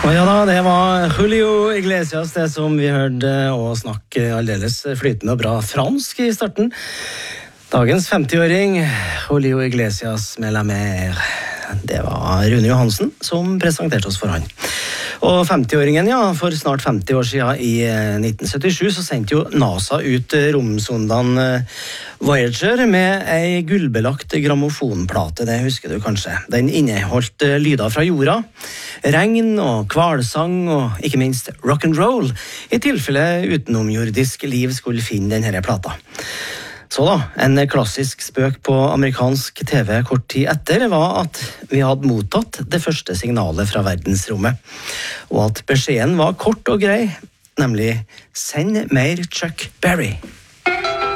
Og ja da, det var Julio Iglesias, det som vi hørte, og snakke aldeles flytende og bra fransk i starten. Dagens 50-åring, Julio Iglesias med La Mer. Det var Rune Johansen som presenterte oss for han. Og 50-åringen, ja, for snart 50 år siden i 1977 så sendte jo NASA ut romsondan Voyager med ei gullbelagt grammofonplate, det husker du kanskje. Den inneholdt lyder fra jorda, regn og kvalsang og ikke minst rock'n'roll, i tilfelle utenomjordisk liv skulle finne denne plata. Så da, en klassisk spøk på amerikansk TV kort tid etter var at vi hadde mottatt det første signalet fra verdensrommet, og at beskjeden var kort og grei, nemlig «Send mer Chuck Berry».